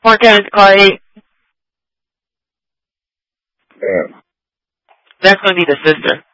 Or car 8. Yeah. That's going to be the sister.